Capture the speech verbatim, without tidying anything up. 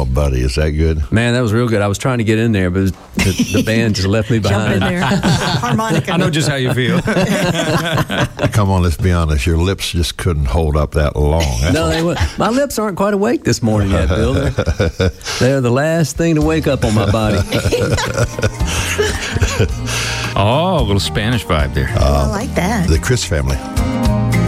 buddy. Is that good? Man, that was real good. I was trying to get in there, but the, the band just left me behind. Jump in there. Harmonica. I know just how you feel. Come on, let's be honest. Your lips just couldn't hold up that long. That's No, they were, my lips aren't quite awake this morning yet, Bill. They're, they're the last thing to wake up on my body. Oh, a little Spanish vibe there. I like that. the Chris family.